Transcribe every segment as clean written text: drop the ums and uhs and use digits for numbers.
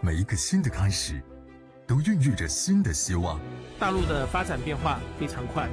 每一个新的开始，都孕育着新的希望。 大陆的发展变化非常快，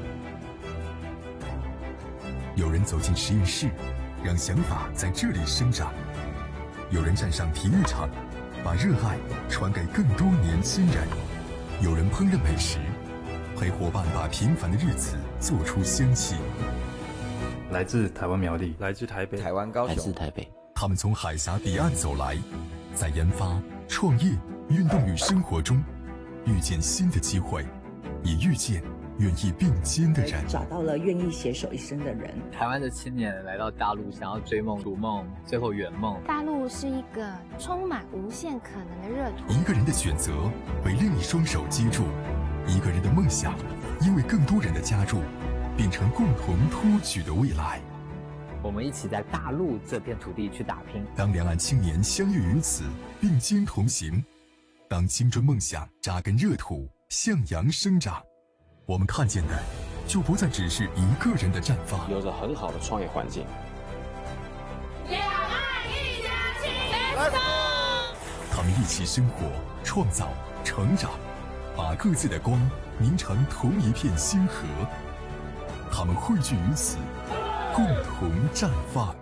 有人走进实验室，让想法在这里生长；有人站上体育场，把热爱传给更多年轻人；有人烹饪美食，陪伙伴把平凡的日子做出香气。 来自台湾苗栗， 来自台北， 台湾高雄， 来自台北。 他们从海峡彼岸走来，在研发、创业、运动与生活中，遇见新的机会，也遇见愿意并肩的人， 找到了愿意携手一生的人。 台湾的青年来到大陆，想要追梦、逐梦，最后圆梦。 大陆是一个充满无限可能的热土。 一个人的选择被另一双手接住，一个人的梦想因为更多人的加入，变成共同托举的未来。 我们一起在大陆这片土地去打拼。 当两岸青年相遇于此，并肩同行，当青春梦想扎根热土，向阳生长，我们看见的就不再只是一个人的绽放， 有着很好的创业环境。 两岸一家亲，Let's go！ 他们一起生活、创造、成长，把各自的光凝成同一片星河。他们汇聚于此，共同绽放。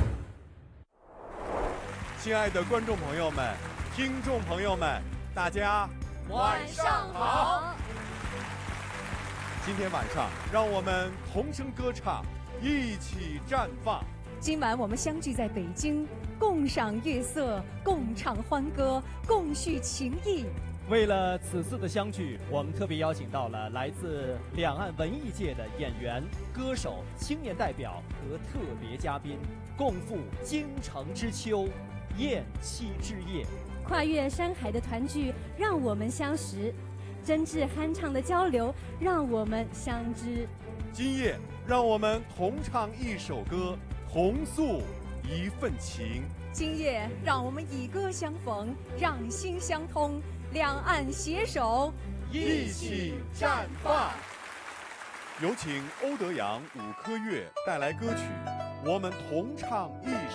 亲爱的观众朋友们、听众朋友们，大家晚上好！今天晚上，让我们同声歌唱，一起绽放。 今晚我们相聚在北京，共赏月色，共唱欢歌，共叙情谊。 为了此次的相聚，我们特别邀请到了来自两岸文艺界的演员、歌手、青年代表和特别嘉宾，共赴京城之秋，宴期之夜。 跨越山海的团聚，让我们相识；真挚酣畅的交流，让我们相知。 今夜，让我们同唱一首歌，同诉一份情。 今夜，让我们以歌相逢，让心相通，两岸携手， 一起绽放。有请欧德阳、伍科岳带来歌曲《我们同唱一首》。